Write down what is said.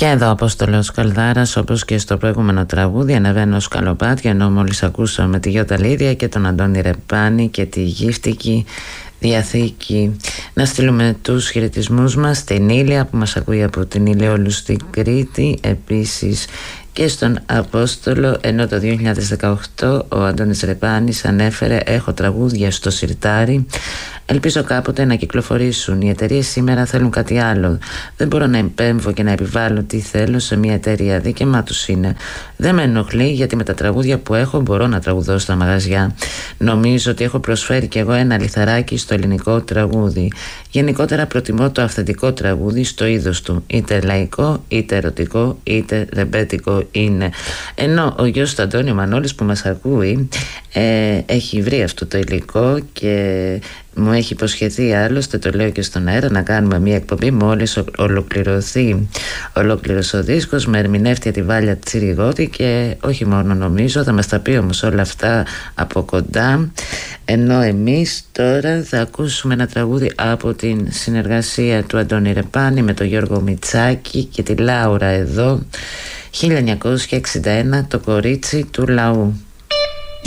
Και εδώ Απόστολος Καλδάρας, όπως και στο προηγούμενο τραγούδι, ανεβαίνω σκαλοπάτια, ενώ μόλις ακούσαμε τη Γιώτα Λύρια και τον Αντώνη Ρεπάνη και τη γύφτικη Διαθήκη. Να στείλουμε τους χαιρετισμούς μας στην Ήλια που μας ακούει από την Ηλιόλου στην Κρήτη, επίσης και στον Απόστολο, ενώ το 2018 ο Αντώνης Ρεπάνης ανέφερε «Έχω τραγούδια στο σιρτάρι, ελπίζω κάποτε να κυκλοφορήσουν. Οι εταιρείες σήμερα θέλουν κάτι άλλο. Δεν μπορώ να επέμβω και να επιβάλλω τι θέλω σε μια εταιρεία. Δίκαιμά τους είναι. Δεν με ενοχλεί, γιατί με τα τραγούδια που έχω μπορώ να τραγουδώ στα μαγαζιά. Νομίζω ότι έχω προσφέρει κι εγώ ένα λιθαράκι στο ελληνικό τραγούδι. Γενικότερα προτιμώ το αυθεντικό τραγούδι στο είδος του. Είτε λαϊκό, είτε ερωτικό, είτε ρεμπέτικο είναι». Ενώ ο γιος του Αντώνιο Μανώλης που μας ακούει έχει βρει αυτό το υλικό και μου έχει υποσχεθεί, άλλωστε το λέω και στον αέρα, να κάνουμε μια εκπομπή μόλις ολοκληρωθεί ο δίσκος με ερμηνεύτια τη Βάλια Τσιριγώτη, και όχι μόνο νομίζω, θα μας τα πει όμως όλα αυτά από κοντά. Ενώ εμείς τώρα θα ακούσουμε ένα τραγούδι από την συνεργασία του Αντώνη Ρεπάνη με τον Γιώργο Μητσάκη και τη Λάουρα εδώ, 1961, το κορίτσι του λαού.